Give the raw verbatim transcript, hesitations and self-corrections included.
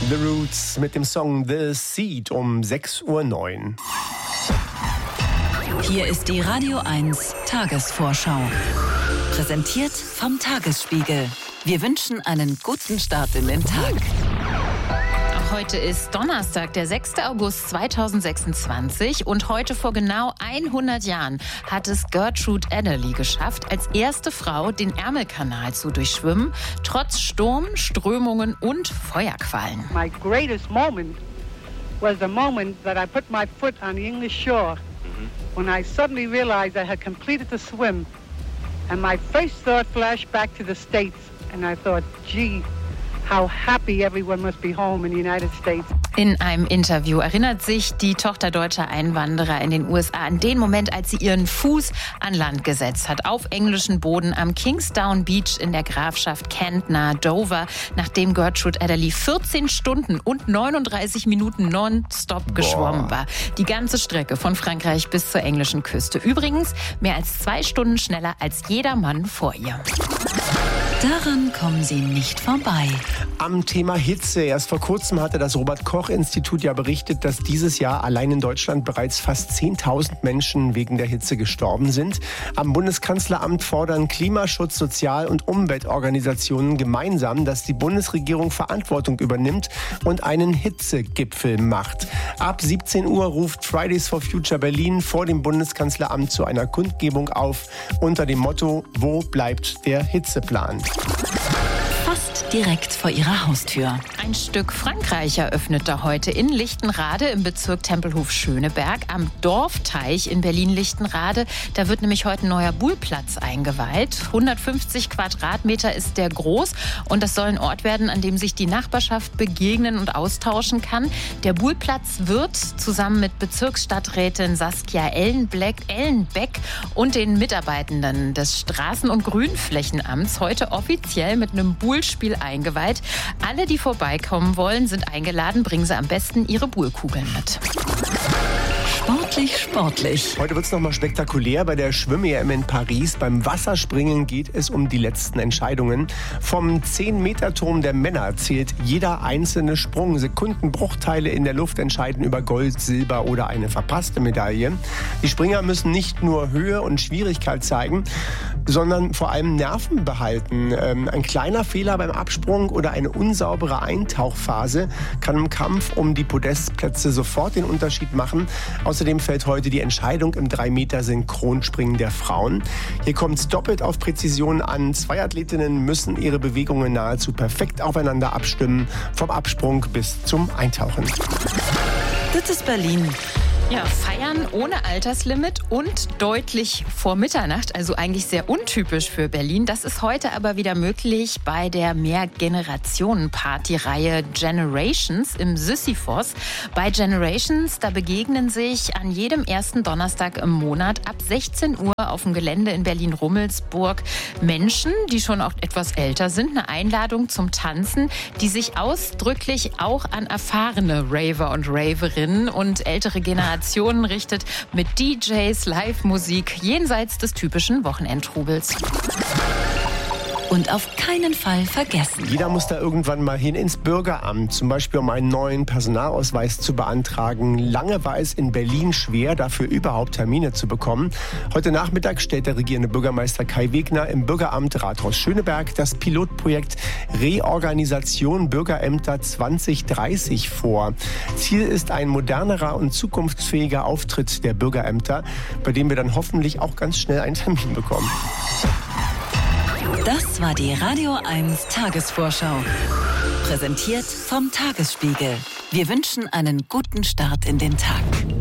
The Roots mit dem Song The Seed um sechs Uhr neun. Hier ist die Radio eins Tagesvorschau. Präsentiert vom Tagesspiegel. Wir wünschen einen guten Start in den Tag. Heute ist Donnerstag, der sechster August zweitausendsechsundzwanzig und heute vor genau hundert Jahren hat es Gertrude Adderley geschafft, als erste Frau den Ärmelkanal zu durchschwimmen, trotz Sturm, Strömungen und Feuerquallen. My greatest moment was the moment that I put my foot on the English shore when I suddenly realized I had completed the swim and my first thought flashed back to the States and I thought, gee, how happy everyone must be home in the United States. In einem Interview erinnert sich die Tochter deutscher Einwanderer in den U S A an den Moment, als sie ihren Fuß an Land gesetzt hat, auf englischen Boden am Kingsdown Beach in der Grafschaft Kent nahe Dover, nachdem Gertrude Adderley vierzehn Stunden und neununddreißig Minuten nonstop geschwommen war. Die ganze Strecke von Frankreich bis zur englischen Küste. Übrigens mehr als zwei Stunden schneller als jeder Mann vor ihr. Daran kommen Sie nicht vorbei. Am Thema Hitze. Erst vor kurzem hatte das Robert-Koch-Institut ja berichtet, dass dieses Jahr allein in Deutschland bereits fast zehntausend Menschen wegen der Hitze gestorben sind. Am Bundeskanzleramt fordern Klimaschutz-, Sozial- und Umweltorganisationen gemeinsam, dass die Bundesregierung Verantwortung übernimmt und einen Hitzegipfel macht. Ab siebzehn Uhr ruft Fridays for Future Berlin vor dem Bundeskanzleramt zu einer Kundgebung auf unter dem Motto: Wo bleibt der Hitzeplan? Fast direkt vor ihrer Haustür. Ein Stück Frankreich eröffnete heute in Lichtenrade im Bezirk Tempelhof-Schöneberg am Dorfteich in Berlin-Lichtenrade. Da wird nämlich heute ein neuer Buhlplatz eingeweiht. hundertfünfzig Quadratmeter ist der groß und das soll ein Ort werden, an dem sich die Nachbarschaft begegnen und austauschen kann. Der Buhlplatz wird zusammen mit Bezirksstadträtin Saskia Ellenbeck, Ellenbeck und den Mitarbeitenden des Straßen- und Grünflächenamts heute offiziell mit einem Buhlspiel eingeweiht. Alle, die vorbeikommen wollen, sind eingeladen. Bringen Sie am besten Ihre Buhlkugeln mit. Sportlich, sportlich. Heute wird es nochmal spektakulär bei der Schwimm-E M in Paris. Beim Wasserspringen geht es um die letzten Entscheidungen. Vom zehn-Meter-Turm der Männer zählt jeder einzelne Sprung. Sekundenbruchteile in der Luft entscheiden über Gold, Silber oder eine verpasste Medaille. Die Springer müssen nicht nur Höhe und Schwierigkeit zeigen, sondern vor allem Nerven behalten. Ähm, ein kleiner Fehler beim Absprung oder eine unsaubere Eintauchphase kann im Kampf um die Podestplätze sofort den Unterschied machen. Außerdem fällt heute die Entscheidung im drei Meter Synchronspringen der Frauen. Hier kommt es doppelt auf Präzision an. Zwei Athletinnen müssen ihre Bewegungen nahezu perfekt aufeinander abstimmen, vom Absprung bis zum Eintauchen. Das ist Berlin. Ja, feiern ohne Alterslimit und deutlich vor Mitternacht, also eigentlich sehr untypisch für Berlin. Das ist heute aber wieder möglich bei der Mehrgenerationen-Party-Reihe Generations im Sisyphos. Bei Generations, da begegnen sich an jedem ersten Donnerstag im Monat ab sechzehn Uhr auf dem Gelände in Berlin-Rummelsburg Menschen, die schon auch etwas älter sind, eine Einladung zum Tanzen, die sich ausdrücklich auch an erfahrene Raver und Raverinnen und ältere Generationen richtet, mit D Js, Live-Musik jenseits des typischen Wochenendtrubels. Und auf keinen Fall vergessen. Jeder muss da irgendwann mal hin ins Bürgeramt, zum Beispiel um einen neuen Personalausweis zu beantragen. Lange war es in Berlin schwer, dafür überhaupt Termine zu bekommen. Heute Nachmittag stellt der regierende Bürgermeister Kai Wegner im Bürgeramt Rathaus Schöneberg das Pilotprojekt Reorganisation Bürgerämter zwanzig dreißig vor. Ziel ist ein modernerer und zukunftsfähiger Auftritt der Bürgerämter, bei dem wir dann hoffentlich auch ganz schnell einen Termin bekommen. Das war die Radio eins Tagesvorschau. Präsentiert vom Tagesspiegel. Wir wünschen einen guten Start in den Tag.